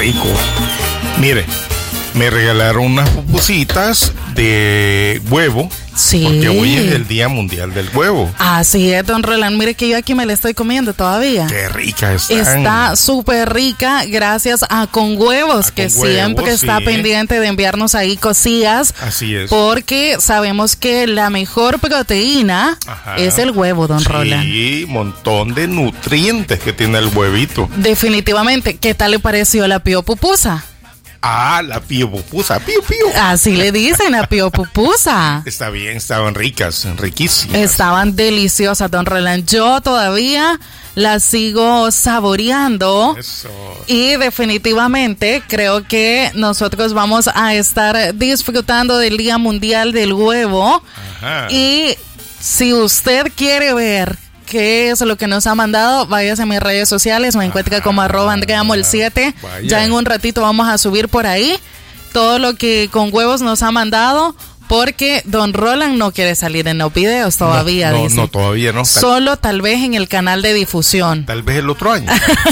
rico. Mire, me regalaron unas pupusitas de huevo. Sí. Porque hoy es el Día Mundial del Huevo. Así es, don Roland. Mire que yo aquí me la estoy comiendo todavía. Qué rica están. Está súper rica gracias a Con Huevos, que siempre está pendiente de enviarnos ahí cosillas. Así es. Porque sabemos que la mejor proteína es el huevo, don Roland. Sí, montón de nutrientes que tiene el huevito. Definitivamente. ¿Qué tal le pareció la pío pupusa? Ah, la pío pupusa, pío pío. Así le dicen, la pío pupusa. Está bien, estaban ricas, riquísimas. Estaban deliciosas, don Roland. Yo todavía las sigo saboreando. Eso. Y definitivamente creo que nosotros vamos a estar disfrutando del Día Mundial del Huevo. Ajá. Y si usted quiere ver qué es lo que nos ha mandado, váyase a mis redes sociales, me encuentra como @AndreaMol7. Ya en un ratito vamos a subir por ahí todo lo que Con Huevos nos ha mandado, porque don Roland no quiere salir en los videos todavía. Dice. No, todavía no. Solo tal vez en el canal de difusión. Tal vez el otro año.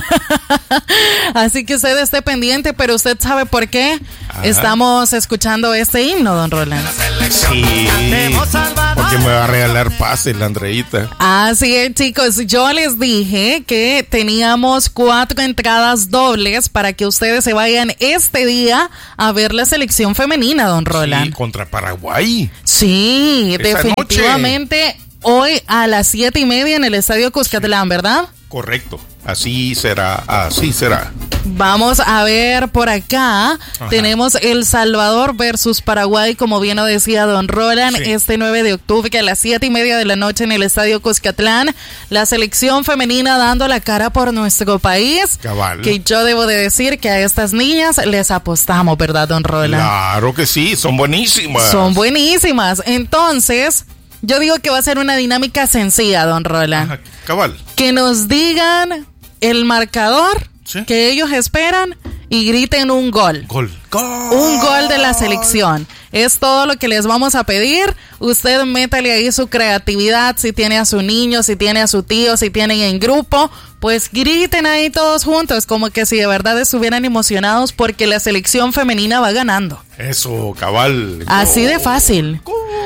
Así que usted esté pendiente, pero usted sabe por qué estamos escuchando este himno, don Roland. Sí, porque me va a regalar pases la Andreita. Así es, chicos, yo les dije que teníamos 4 entradas dobles para que ustedes se vayan este día a ver la selección femenina, don Roland. Sí, contra Paraguay. Sí, esa definitivamente noche. Hoy a las 7:30 en el Estadio Cuscatlán, ¿verdad? Correcto, así será. Vamos a ver por acá. Tenemos El Salvador versus Paraguay, como bien lo decía don Roland, este 9 de octubre a las 7:30 de la noche en el Estadio Cuscatlán. La selección femenina dando la cara por nuestro país. Cabal. Que yo debo de decir que a estas niñas les apostamos, ¿verdad, don Roland? Claro que sí, son buenísimas. Son buenísimas. Entonces, yo digo que va a ser una dinámica sencilla, don Roland. Cabal. Que nos digan el marcador que ellos esperan y griten un gol. Gol. Un gol de la selección. Es todo lo que les vamos a pedir. Usted métale ahí su creatividad. Si tiene a su niño, si tiene a su tío, si tienen en grupo, pues griten ahí todos juntos, como que si de verdad estuvieran emocionados porque la selección femenina va ganando. Eso, cabal. Así de fácil.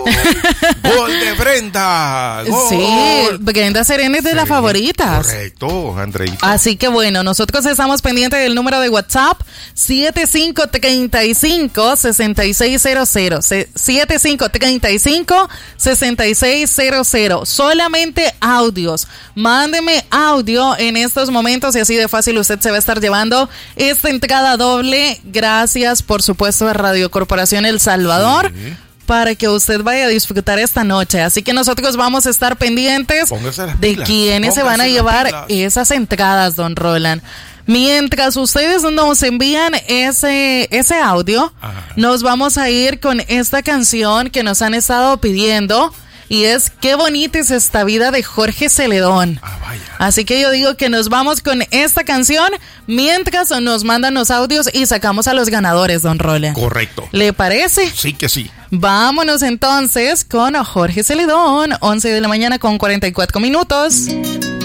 Gol de Brenda. Gol. Sí, Brenda Serena es de las favoritas. Correcto, Andreita. Así que bueno, nosotros estamos pendientes del número de WhatsApp 7535-6600. 7535-6600. Solamente audios. Mándeme audio en estos momentos y así de fácil usted se va a estar llevando esta entrada doble. Gracias, por supuesto, a Radio Corporación El Salvador. Sí. Para que usted vaya a disfrutar esta noche. Así que nosotros vamos a estar pendientes de quiénes se van a llevar esas entradas, don Roland. Mientras ustedes nos envían ese audio, nos vamos a ir con esta canción que nos han estado pidiendo. Y es Qué bonita es esta vida, de Jorge Celedón. Así que yo digo que nos vamos con esta canción mientras nos mandan los audios y sacamos a los ganadores, don Roland. Correcto. ¿Le parece? Sí que sí. Vámonos entonces con Jorge Celedón, 11 de la mañana con 44 minutos.